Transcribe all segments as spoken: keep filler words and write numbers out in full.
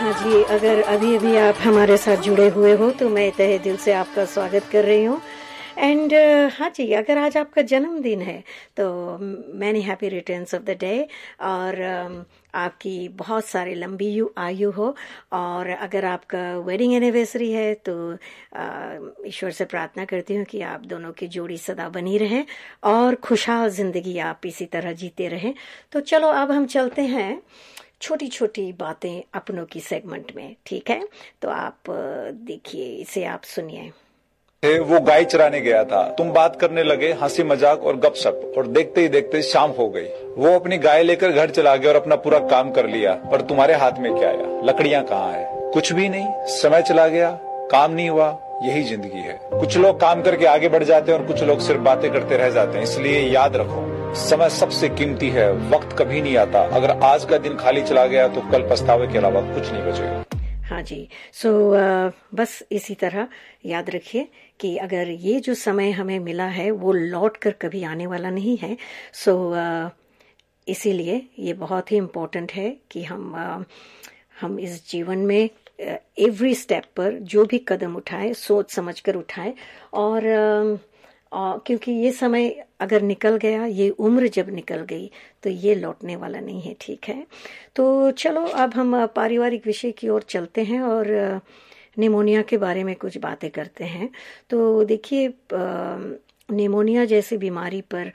हाँ जी, अगर अभी अभी आप हमारे साथ जुड़े हुए हो तो मैं तहे दिल से आपका स्वागत कर रही हूँ। एंड uh, हाँ जी, अगर आज आपका जन्मदिन है तो many happy returns of the day, और um, आपकी बहुत सारी लंबी यु आयु हो। और अगर आपका वेडिंग एनिवर्सरी है तो uh, ईश्वर से प्रार्थना करती हूँ कि आप दोनों की जोड़ी सदा बनी रहे और खुशहाल जिंदगी आप इसी तरह जीते रहें। तो चलो अब हम चलते हैं छोटी छोटी बातें अपनों की सेगमेंट में, ठीक है? तो आप देखिए, इसे आप सुनिए। वो गाय चराने गया था, तुम बात करने लगे, हंसी मजाक और गपशप, और देखते ही देखते शाम हो गई। वो अपनी गाय लेकर घर चला गया और अपना पूरा काम कर लिया, पर तुम्हारे हाथ में क्या आया? लकड़ियां कहाँ है? कुछ भी नहीं। समय चला गया, काम नहीं हुआ। यही जिंदगी है। कुछ लोग काम करके आगे बढ़ जाते हैं और कुछ लोग सिर्फ बातें करते रह जाते हैं। इसलिए याद रखो, समय सबसे कीमती है। वक्त कभी नहीं आता। अगर आज का दिन खाली चला गया तो कल पछतावे के अलावा कुछ नहीं बचेगा। हाँ जी, सो so, uh, बस इसी तरह याद रखिए कि अगर ये जो समय हमें मिला है वो लौट कर कभी आने वाला नहीं है। सो so, uh, इसीलिए ये बहुत ही इम्पोर्टेंट है कि हम uh, हम इस जीवन में एवरी uh, स्टेप पर जो भी कदम उठाए सोच समझ कर उठाए। और uh, Uh, क्योंकि ये समय अगर निकल गया, ये उम्र जब निकल गई तो ये लौटने वाला नहीं है, ठीक है? तो चलो अब हम पारिवारिक विषय की ओर चलते हैं और निमोनिया के बारे में कुछ बातें करते हैं। तो देखिए, निमोनिया जैसी बीमारी पर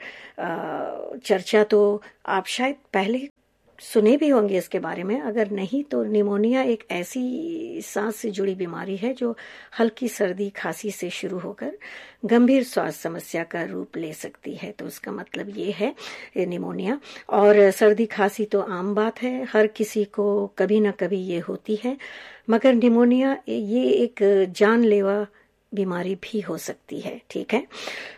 चर्चा तो आप शायद पहले सुने भी होंगे इसके बारे में। अगर नहीं तो निमोनिया एक ऐसी सांस से जुड़ी बीमारी है जो हल्की सर्दी खांसी से शुरू होकर गंभीर स्वास्थ्य समस्या का रूप ले सकती है। तो उसका मतलब ये है निमोनिया। और सर्दी खांसी तो आम बात है, हर किसी को कभी ना कभी ये होती है, मगर निमोनिया ये एक जानलेवा बीमारी भी हो सकती है, ठीक है?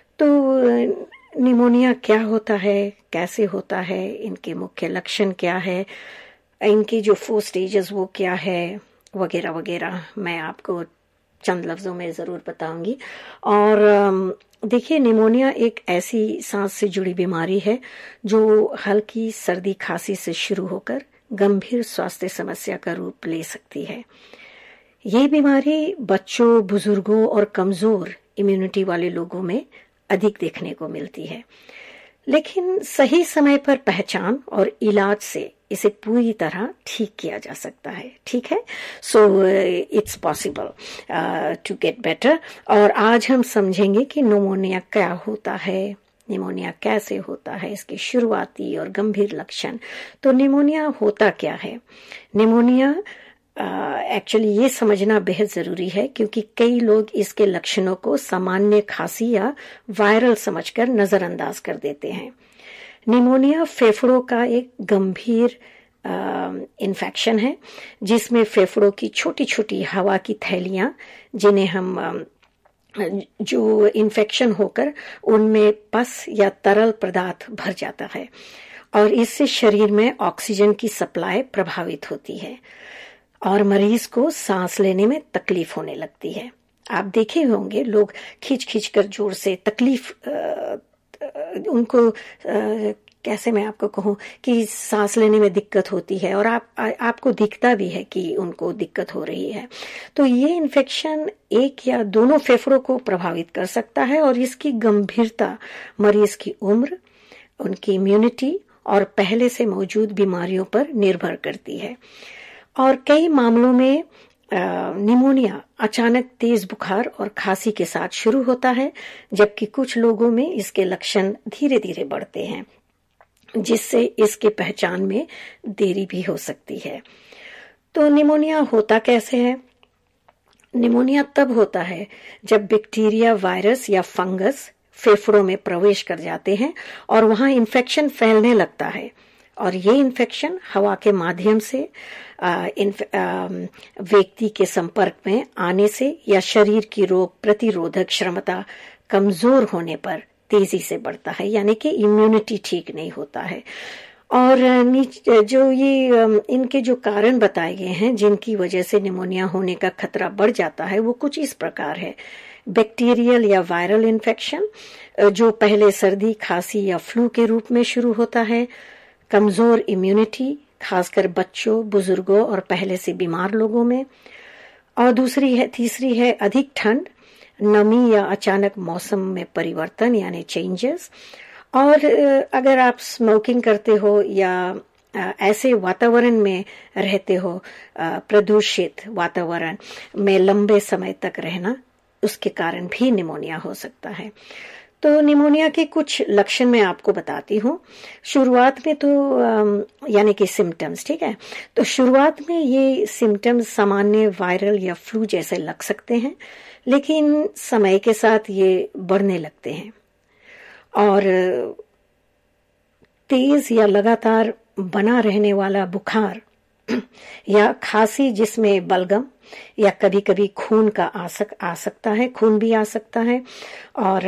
तो निमोनिया क्या होता है, कैसे होता है, इनके मुख्य लक्षण क्या है, इनकी जो फोर स्टेजेस वो क्या है, वगैरह वगैरह मैं आपको चंद लफ्जों में ज़रूर बताऊंगी। और देखिए, निमोनिया एक ऐसी सांस से जुड़ी बीमारी है जो हल्की सर्दी खांसी से शुरू होकर गंभीर स्वास्थ्य समस्या का रूप ले सकती है। ये बीमारी बच्चों, बुजुर्गों और कमजोर इम्यूनिटी वाले लोगों में अधिक देखने को मिलती है, लेकिन सही समय पर पहचान और इलाज से इसे पूरी तरह ठीक किया जा सकता है, ठीक है? So it's possible to get better. और आज हम समझेंगे कि निमोनिया क्या होता है, निमोनिया कैसे होता है, इसके शुरुआती और गंभीर लक्षण। तो निमोनिया होता क्या है? निमोनिया एक्चुअली uh, ये समझना बेहद जरूरी है, क्योंकि कई लोग इसके लक्षणों को सामान्य खांसी या वायरल समझकर नजरअंदाज कर देते हैं। निमोनिया फेफड़ों का एक गंभीर इन्फेक्शन uh, है जिसमें फेफड़ों की छोटी छोटी हवा की थैलियां, जिन्हें हम uh, जो इन्फेक्शन होकर उनमें पस या तरल पदार्थ भर जाता है, और इससे शरीर में ऑक्सीजन की सप्लाई प्रभावित होती है और मरीज को सांस लेने में तकलीफ होने लगती है। आप देखे होंगे लोग खींच खींच कर जोर से तकलीफ आ, उनको आ, कैसे मैं आपको कहूँ कि सांस लेने में दिक्कत होती है, और आप आ, आपको दिखता भी है कि उनको दिक्कत हो रही है। तो ये इन्फेक्शन एक या दोनों फेफड़ों को प्रभावित कर सकता है, और इसकी गंभीरता मरीज की उम्र, उनकी इम्यूनिटी और पहले से मौजूद बीमारियों पर निर्भर करती है। और कई मामलों में निमोनिया अचानक तेज बुखार और खांसी के साथ शुरू होता है, जबकि कुछ लोगों में इसके लक्षण धीरे धीरे बढ़ते हैं, जिससे इसके पहचान में देरी भी हो सकती है। तो निमोनिया होता कैसे है? निमोनिया तब होता है जब बैक्टीरिया, वायरस या फंगस फेफड़ों में प्रवेश कर जाते हैं और वहां इन्फेक्शन फैलने लगता है, और ये इन्फेक्शन हवा के माध्यम से व्यक्ति के संपर्क में आने से या शरीर की रोग प्रतिरोधक क्षमता कमजोर होने पर तेजी से बढ़ता है, यानी कि इम्यूनिटी ठीक नहीं होता है। और जो ये इनके जो कारण बताए गए हैं जिनकी वजह से निमोनिया होने का खतरा बढ़ जाता है, वो कुछ इस प्रकार है। बैक्टीरियल या वायरल इन्फेक्शन जो पहले सर्दी, खांसी या फ्लू के रूप में शुरू होता है, कमजोर इम्यूनिटी, खासकर बच्चों, बुजुर्गों और पहले से बीमार लोगों में। और दूसरी है तीसरी है अधिक ठंड, नमी या अचानक मौसम में परिवर्तन यानी चेंजेस। और अगर आप स्मोकिंग करते हो या ऐसे वातावरण में रहते हो, प्रदूषित वातावरण में लंबे समय तक रहना, उसके कारण भी निमोनिया हो सकता है। तो निमोनिया के कुछ लक्षण मैं आपको बताती हूँ। शुरुआत में तो यानी कि सिम्टम्स, ठीक है। तो शुरुआत में ये सिम्टम्स सामान्य वायरल या फ्लू जैसे लग सकते हैं, लेकिन समय के साथ ये बढ़ने लगते हैं। और तेज या लगातार बना रहने वाला बुखार या खांसी जिसमें बलगम या कभी कभी खून का आ सक आ सकता है खून भी आ सकता है। और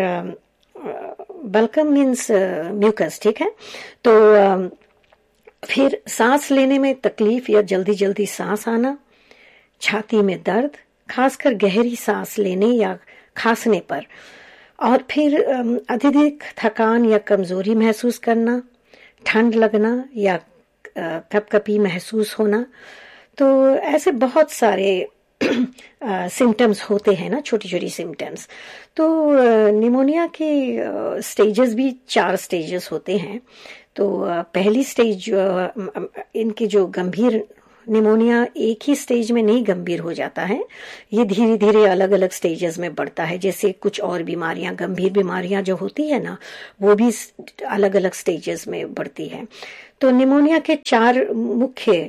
बलगम मीन्स म्यूकस, ठीक है। तो फिर सांस लेने में तकलीफ या जल्दी जल्दी सांस आना, छाती में दर्द, खासकर गहरी सांस लेने या खांसने पर। और फिर अत्यधिक थकान या कमजोरी महसूस करना, ठंड लगना या कपकपी महसूस होना। तो ऐसे बहुत सारे सिम्टम्स uh, होते हैं ना, छोटी छोटी सिम्टम्स। तो निमोनिया uh, के स्टेजेस uh, भी चार स्टेजेस होते हैं। तो uh, पहली स्टेज uh, इनके जो गंभीर निमोनिया एक ही स्टेज में नहीं गंभीर हो जाता है, ये धीरे धीरे अलग अलग स्टेजेस में बढ़ता है। जैसे कुछ और बीमारियां, गंभीर बीमारियां जो होती है ना, वो भी अलग अलग स्टेजेस में बढ़ती है। तो निमोनिया के चार मुख्य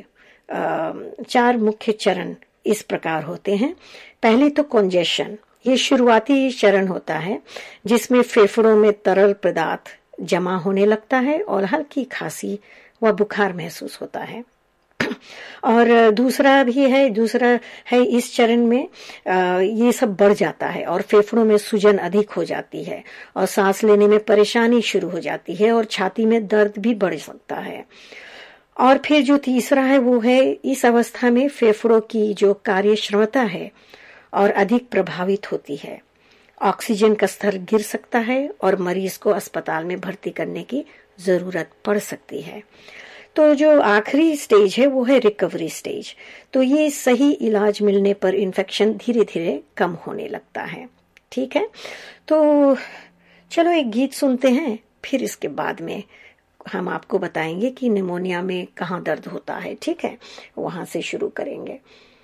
चार मुख्य चरण इस प्रकार होते हैं। पहले तो कॉन्जेशन, ये शुरुआती चरण होता है जिसमें फेफड़ों में तरल पदार्थ जमा होने लगता है और हल्की खांसी व बुखार महसूस होता है। और दूसरा भी है दूसरा है इस चरण में आ, ये सब बढ़ जाता है और फेफड़ों में सूजन अधिक हो जाती है और सांस लेने में परेशानी शुरू हो जाती है और छाती में दर्द भी बढ़ सकता है। और फिर जो तीसरा है वो है, इस अवस्था में फेफड़ों की जो कार्य क्षमता है और अधिक प्रभावित होती है, ऑक्सीजन का स्तर गिर सकता है और मरीज को अस्पताल में भर्ती करने की जरूरत पड़ सकती है। तो जो आखिरी स्टेज है वो है रिकवरी स्टेज। तो ये सही इलाज मिलने पर इन्फेक्शन धीरे धीरे कम होने लगता है। ठीक है, तो चलो एक गीत सुनते हैं, फिर इसके बाद में हम आपको बताएंगे कि निमोनिया में कहाँ दर्द होता है। ठीक है, वहां से शुरू करेंगे।